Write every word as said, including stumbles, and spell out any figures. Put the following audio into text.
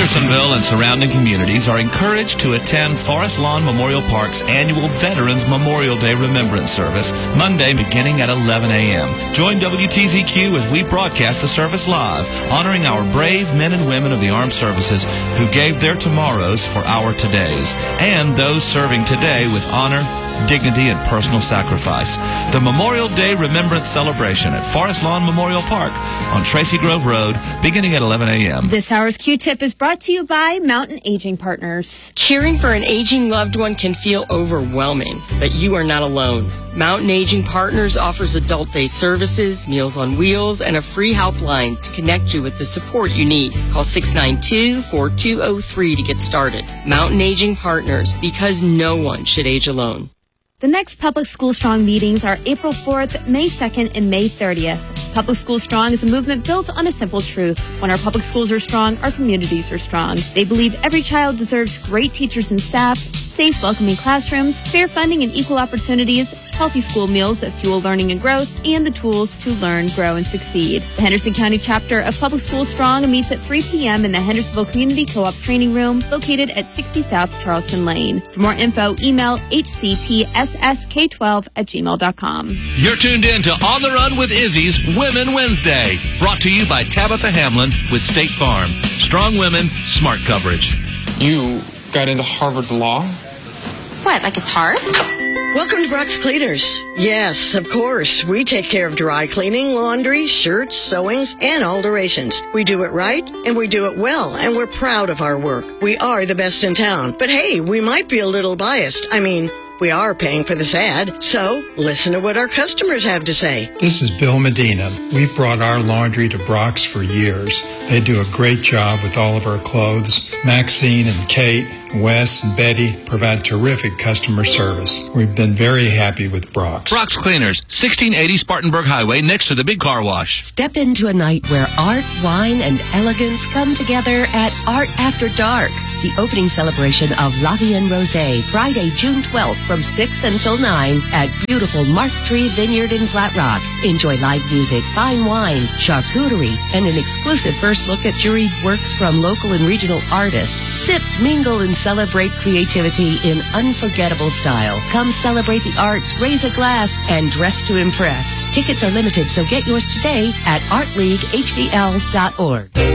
Hendersonville and surrounding communities are encouraged to attend Forest Lawn Memorial Park's annual Veterans Memorial Day Remembrance Service, Monday beginning at eleven a.m. Join W T Z Q as we broadcast the service live, honoring our brave men and women of the armed services who gave their tomorrows for our todays, and those serving today with honor, dignity, and personal sacrifice. The Memorial Day Remembrance Celebration at Forest Lawn Memorial Park on Tracy Grove Road, beginning at eleven a.m. This hour's Q-Tip is brought to you by Mountain Aging Partners. Caring for an aging loved one can feel overwhelming, but you are not alone. Mountain Aging Partners offers adult day services, Meals on Wheels, and a free helpline to connect you with the support you need. Call six nine two, four two zero three to get started. Mountain Aging Partners, because no one should age alone. The next Public School Strong meetings are April fourth, May second, and May thirtieth. Public School Strong is a movement built on a simple truth. When our public schools are strong, our communities are strong. They believe every child deserves great teachers and staff, safe, welcoming classrooms, fair funding and equal opportunities, healthy school meals that fuel learning and growth, and the tools to learn, grow, and succeed. The Henderson County chapter of Public School Strong meets at three p.m. in the Hendersonville Community Co-op Training Room, located at sixty South Charleston Lane. For more info, email h c p s s k twelve at gmail dot com. You're tuned in to On the Run with Izzy's Women Wednesday, brought to you by Tabitha Hamlin with State Farm. Strong women, smart coverage. You got into Harvard Law? What, like it's hard? Welcome to Brock's Cleaners. Yes, of course. We take care of dry cleaning, laundry, shirts, sewings, and alterations. We do it right, and we do it well, and we're proud of our work. We are the best in town. But hey, we might be a little biased. I mean, we are paying for this ad, so listen to what our customers have to say. This is Bill Medina. We've brought our laundry to Brock's for years. They do a great job with all of our clothes. Maxine and Kate, Wes and Betty provide terrific customer service. We've been very happy with Brock's. Brock's Cleaners, sixteen eighty Spartanburg Highway, next to the big car wash. Step into a night where art, wine, and elegance come together at Art After Dark, the opening celebration of La Vie en Rosé, Friday, June twelfth from six until nine at beautiful Mark Tree Vineyard in Flat Rock. Enjoy live music, fine wine, charcuterie, and an exclusive first look at juried works from local and regional artists. Sip, mingle, and celebrate creativity in unforgettable style. Come celebrate the arts, raise a glass, and dress to impress. Tickets are limited, so get yours today at art league h v l dot org.